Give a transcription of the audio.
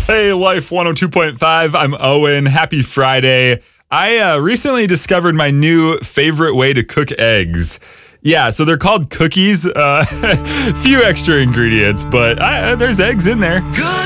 Hey, Life 102.5. I'm Owen. Happy Friday. I recently discovered my new favorite way to cook eggs. Yeah, so they're called cookies. Few extra ingredients, but there's eggs in there.